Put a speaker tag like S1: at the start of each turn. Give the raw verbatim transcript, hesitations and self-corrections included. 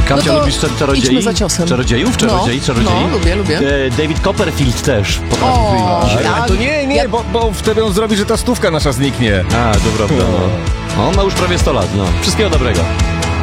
S1: Kasia,
S2: No to
S1: lubisz czar- czarodziei?
S2: idźmy za ciosem.
S1: Czarodziejów? Czarodziei?
S2: No,
S1: Czarodziei?
S2: no, lubię, lubię.
S1: E, David Copperfield też potrafi
S2: O,
S1: wyjść.
S2: ja-
S3: Ale to nie, nie,
S2: Ja-
S3: bo, bo wtedy on zrobi, że ta stówka nasza zniknie.
S1: A, to prawda, no. On ma już prawie sto lat, no. Wszystkiego dobrego.